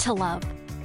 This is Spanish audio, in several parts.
to love.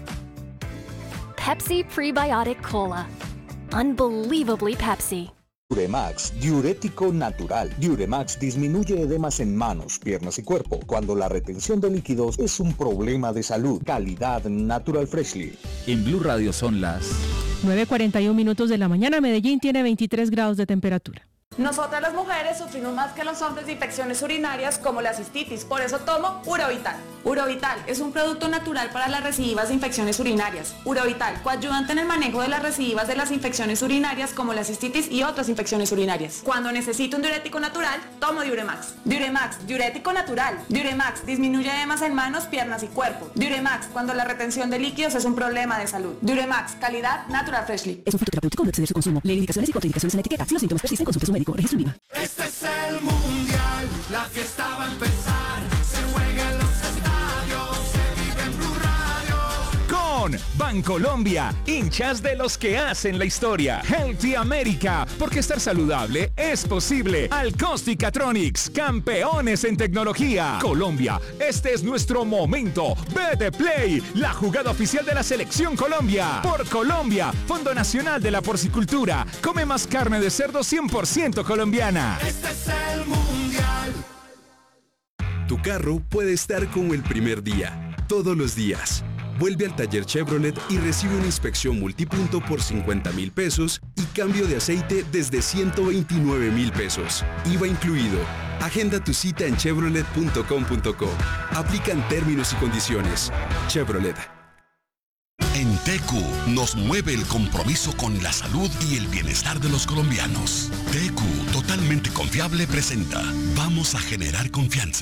Pepsi Prebiotic Cola. Unbelievably Pepsi. Duremax, diurético natural. Duremax disminuye edemas en manos, piernas y cuerpo cuando la retención de líquidos es un problema de salud. Calidad Natural Freshly. En Blue Radio son las 9:41 de la mañana. Medellín tiene 23 grados de temperatura. Nosotras las mujeres sufrimos más que los hombres de infecciones urinarias como la cistitis, por eso tomo Urovital. Urovital es un producto natural para las recidivas de infecciones urinarias. Urovital, coayudante en el manejo de las recidivas de las infecciones urinarias como la cistitis y otras infecciones urinarias. Cuando necesito un diurético natural, tomo Diuremax. Diuremax, diurético natural. Diuremax disminuye edemas en manos, piernas y cuerpo. Diuremax, cuando la retención de líquidos es un problema de salud. Diuremax, calidad Natural Freshly. Es un fitoterapéutico, no exceder su consumo. Lee indicaciones y contraindicaciones en etiqueta. Si los síntomas persisten, consulte a su médico. Registro IVA. Este es el mundial, la fiesta va a empezar. Se juega en los estadios, se vive en Blue Radio. Con Bancolombia, hinchas de los que hacen la historia. Healthy America, porque estar saludable es posible. Alcostica-Tronics, campeones en tecnología. Colombia, este es nuestro momento. Vete Play, la jugada oficial de la Selección Colombia. Por Colombia, Fondo Nacional de la Porcicultura. Come más carne de cerdo 100% colombiana. Este es el mundial. Tu carro puede estar como el primer día, todos los días. Vuelve al taller Chevrolet y recibe una inspección multipunto por 50,000 pesos y cambio de aceite desde 129,000 pesos. IVA incluido. Agenda tu cita en chevrolet.com.co. Aplican términos y condiciones. Chevrolet. En TQ nos mueve el compromiso con la salud y el bienestar de los colombianos. TQ, totalmente confiable, presenta Vamos a generar confianza.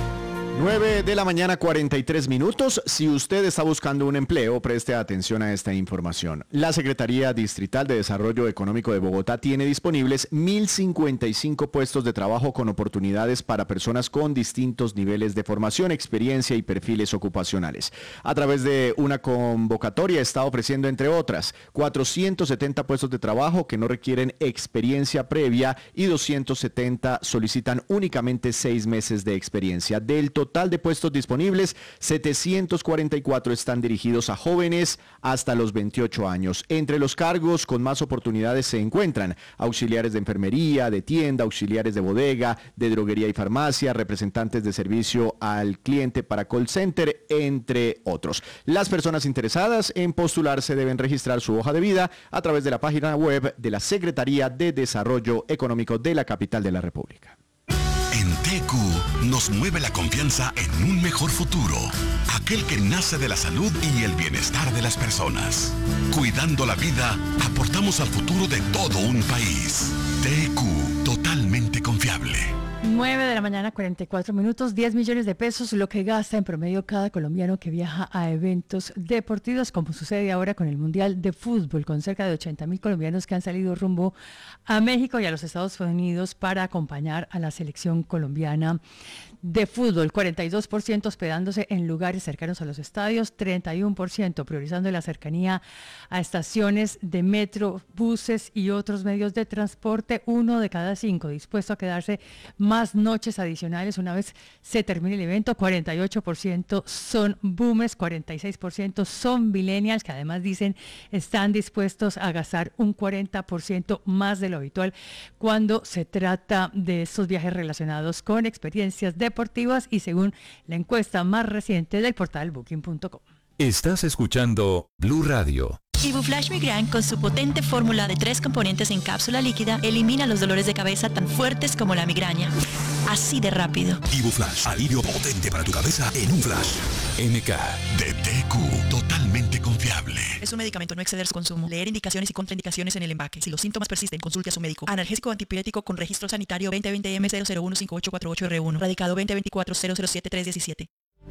9:43 a.m. Si usted está buscando un empleo, preste atención a esta información. La Secretaría Distrital de Desarrollo Económico de Bogotá tiene disponibles 1.055 puestos de trabajo con oportunidades para personas con distintos niveles de formación, experiencia y perfiles ocupacionales. A través de una convocatoria está ofreciendo, entre otras, 470 puestos de trabajo que no requieren experiencia previa y 270 solicitan únicamente 6 meses de experiencia. Del total de puestos disponibles, 744 están dirigidos a jóvenes hasta los 28 años. Entre los cargos con más oportunidades se encuentran auxiliares de enfermería, de tienda, auxiliares de bodega, de droguería y farmacia, representantes de servicio al cliente para call center, entre otros. Las personas interesadas en postularse deben registrar su hoja de vida a través de la página web de la Secretaría de Desarrollo Económico de la capital de la República. En TQ nos mueve la confianza en un mejor futuro, aquel que nace de la salud y el bienestar de las personas. Cuidando la vida, aportamos al futuro de todo un país. TQ, totalmente confiable. 9:44 a.m, 10 millones de pesos, lo que gasta en promedio cada colombiano que viaja a eventos deportivos, como sucede ahora con el Mundial de Fútbol, con cerca de 80,000 colombianos que han salido rumbo a México y a los Estados Unidos para acompañar a la selección colombiana de fútbol. 42% hospedándose en lugares cercanos a los estadios, 31% priorizando la cercanía a estaciones de metro, buses y otros medios de transporte. 1 de cada 5 dispuesto a quedarse más noches adicionales una vez se termine el evento. 48% son boomers, 46% son millennials, que además dicen están dispuestos a gastar un 40% más de lo habitual cuando se trata de estos viajes relacionados con experiencias deportivas, y según la encuesta más reciente del portal Booking.com. Estás escuchando Blue Radio. Ibuflash Migran, con su potente fórmula de 3 componentes en cápsula líquida, elimina los dolores de cabeza tan fuertes como la migraña. Así de rápido. Ibuflash, alivio potente para tu cabeza en un flash. MK de TQ, totalmente confiable. Es un medicamento, no exceder su consumo. Leer indicaciones y contraindicaciones en el empaque. Si los síntomas persisten, consulte a su médico. Analgésico antipirético con registro sanitario 2020M0015848R1. Radicado 2024-007317.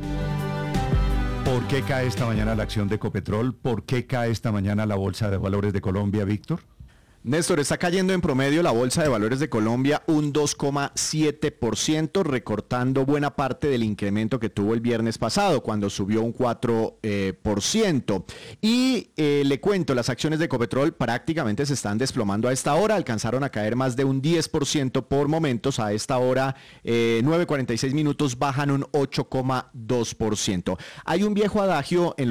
¿Por qué cae esta mañana la acción de Ecopetrol? ¿Por qué cae esta mañana la Bolsa de Valores de Colombia, Víctor? Néstor, está cayendo en promedio la Bolsa de Valores de Colombia un 2,7%, recortando buena parte del incremento que tuvo el viernes pasado, cuando subió un 4%. Y le cuento, las acciones de Ecopetrol prácticamente se están desplomando a esta hora, alcanzaron a caer más de un 10% por momentos. A esta hora, 9:46 a.m, bajan un 8,2%. Hay un viejo adagio en